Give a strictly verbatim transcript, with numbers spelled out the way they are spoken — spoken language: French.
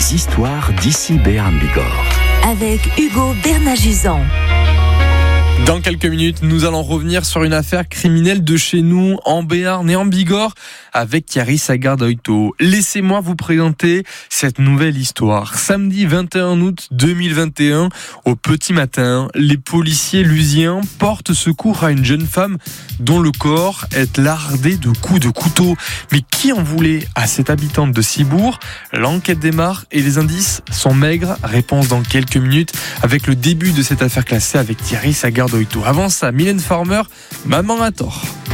Les histoires d'Ici Béarn Bigorre. Avec Hugo Bernaguzan. Dans quelques minutes, nous allons revenir sur une affaire criminelle de chez nous, en Béarn et en Bigorre, avec Chiari Sagardeuto. Laissez-moi vous présenter cette nouvelle histoire. Samedi vingt et un août deux mille vingt et un, au petit matin, les policiers lusiens portent secours à une jeune femme dont le corps est lardé de coups de couteau. Mais qui en voulait à cette habitante de Cibourg ? L'enquête démarre et les indices sont maigres. Réponse dans quelques minutes avec le début de cette affaire classée avec Chiari Sagardeuto. Avant ça, Mylène Farmer, Maman a tort.